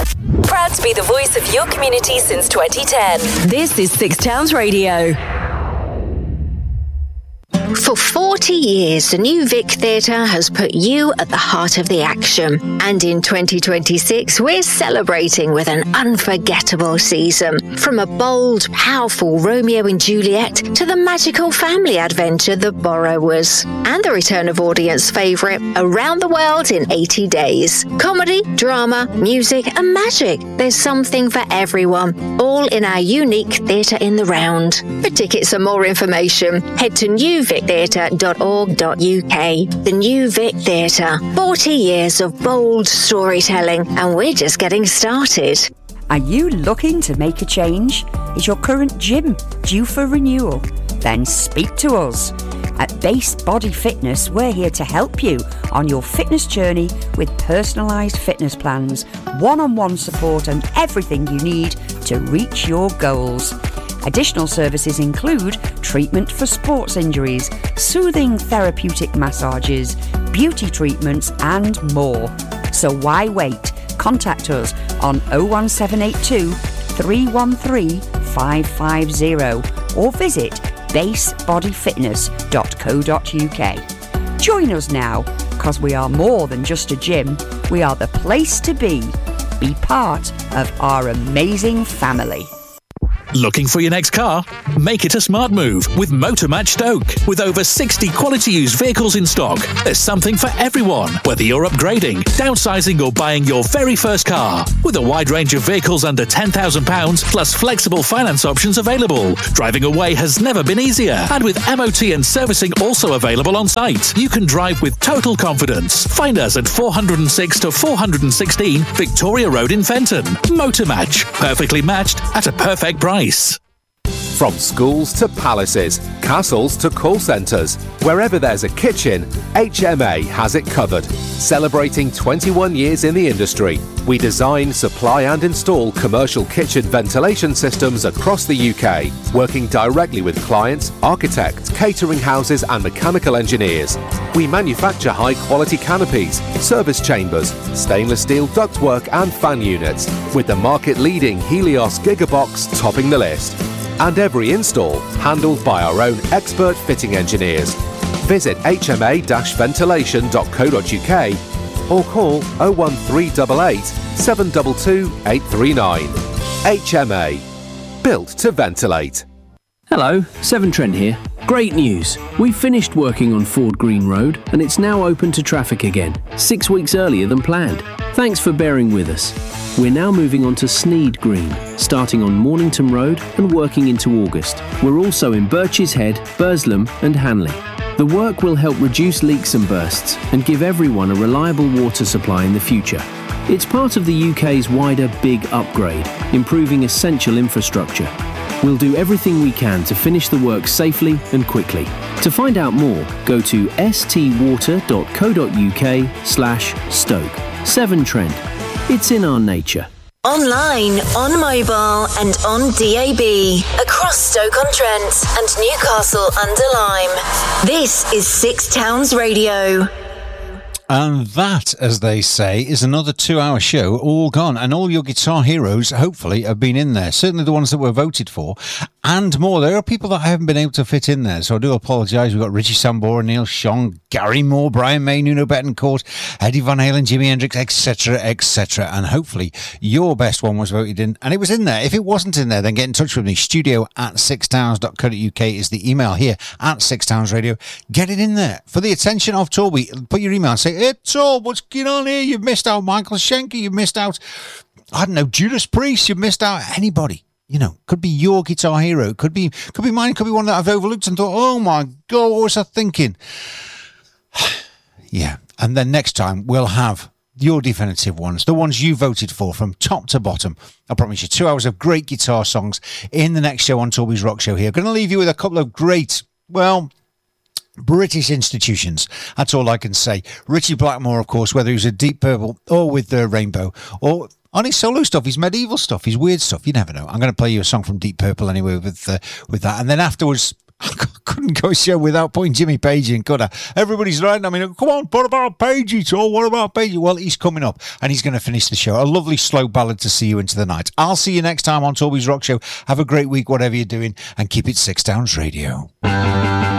Proud to be the voice of your community since 2010. This is Six Towns Radio. For 40 years, the New Vic Theatre has put you at the heart of the action. And in 2026, we're celebrating with an unforgettable season. From a bold, powerful Romeo and Juliet to the magical family adventure The Borrowers. And the return of audience favourite, Around the World in 80 Days. Comedy, drama, music and magic. There's something for everyone, all in our unique Theatre in the Round. For tickets and more information, head to newvictheatre.org.uk. The New Vic Theatre. 40 years of bold storytelling, and we're just getting started. Are you looking to make a change? Is your current gym due for renewal? Then speak to us. At Base Body Fitness, we're here to help you on your fitness journey with personalised fitness plans, one-on-one support and everything you need to reach your goals. Additional services include treatment for sports injuries, soothing therapeutic massages, beauty treatments and more. So why wait? Contact us on 01782 313 550 or visit basebodyfitness.co.uk. Join us now, because we are more than just a gym. We are the place to be. Be part of our amazing family. Looking for your next car? Make it a smart move with Motormatch Stoke. With over 60 quality used vehicles in stock, there's something for everyone, whether you're upgrading, downsizing or buying your very first car. With a wide range of vehicles under £10,000 plus flexible finance options available, driving away has never been easier. And with MOT and servicing also available on site, you can drive with total confidence. Find us at 406 to 416 Victoria Road in Fenton. Motormatch, perfectly matched at a perfect price. From schools to palaces, castles to call centres, wherever there's a kitchen, HMA has it covered. Celebrating 21 years in the industry, we design, supply and install commercial kitchen ventilation systems across the UK, working directly with clients, architects, catering houses and mechanical engineers. We manufacture high-quality canopies, service chambers, stainless steel ductwork and fan units, with the market-leading Helios Gigabox topping the list. And every install handled by our own expert fitting engineers. Visit hma-ventilation.co.uk or call 01388 722 839. HMA. Built to ventilate. Hello, Severn Trent here. Great news! We've finished working on Ford Green Road and it's now open to traffic again, 6 weeks earlier than planned. Thanks for bearing with us. We're now moving on to Sneed Green, starting on Mornington Road and working into August. We're also in Birches Head, Burslem and Hanley. The work will help reduce leaks and bursts and give everyone a reliable water supply in the future. It's part of the UK's wider Big Upgrade, improving essential infrastructure. We'll do everything we can to finish the work safely and quickly. To find out more, go to stwater.co.uk/Stoke. Severn Trent. It's in our nature. Online, on mobile and on DAB. Across Stoke-on-Trent and Newcastle under Lyme. This is Six Towns Radio. And that, as they say, is another 2-hour show all gone. And all your guitar heroes, hopefully, have been in there. Certainly the ones that were voted for. And more. There are people that I haven't been able to fit in there. So I do apologise. We've got Richie Sambora, Neil Sean, Gary Moore, Brian May, Nuno Bettencourt, Eddie Van Halen, Jimi Hendrix, etc., etc. And hopefully your best one was voted in. And it was in there. If it wasn't in there, then get in touch with me. studio@sixtowns.co.uk is the email here at Six Towns Radio. Get it in there. For the attention of Torby, put your email and say, "Hey, Tor, what's going on here? You've missed out Michael Schenker. You've missed out, I don't know, Judas Priest. You've missed out anybody. You know, could be your guitar hero. Could be mine. Could be one that I've overlooked and thought, oh my God, what was I thinking?" Yeah. And then next time we'll have your definitive ones, the ones you voted for from top to bottom. I promise you 2 hours of great guitar songs in the next show on Torby's Rock Show here. Going to leave you with a couple of great, well, British institutions. That's all I can say. Richie Blackmore, of course, whether he was a Deep Purple or with the Rainbow or on his solo stuff, his medieval stuff, his weird stuff, you never know. I'm going to play you a song from Deep Purple anyway with that. And then afterwards, I couldn't go a show without putting Jimmy Page in, could I? Everybody's writing, I mean, come on, what about Pagey, Tom? What about Pagey? Well, he's coming up and he's going to finish the show. A lovely slow ballad to see you into the night. I'll see you next time on Toby's Rock Show. Have a great week, whatever you're doing, and keep it 6 Towns Radio.